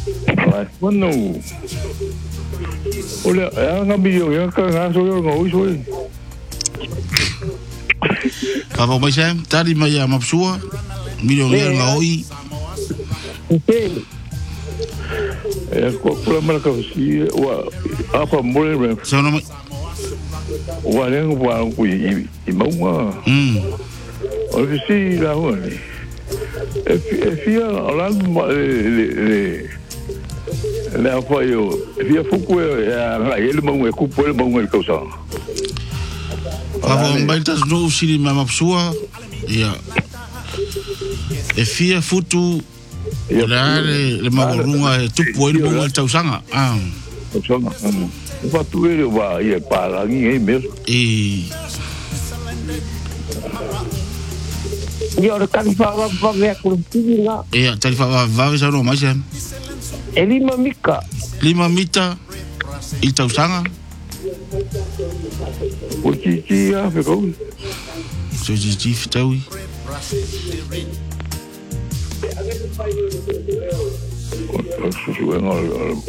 Mano. Olha, nga bio ya ka nga so yo ngoi so. Ka va mai sem, tari mai a mapsua. Milio nga oi. Ko kula mala ka si wa apa mole me. So no mai. Wa le wa ku I mau wa. O si la ho ni. E fia ala le apoio fia fuku la ele mau e ku pole mau e kausa. Ka va mai tas no siri ma mapsua. Ia. E fia futu le magorunga e tupu e mo tausanga. Tausanga. Fa tu e va ia para ngi e mesmo. Io le califa va via cultura. Tarifa va sa no mai sem. E lima mita I tausanga. O chi a fe ko. So chi fitaui. Con su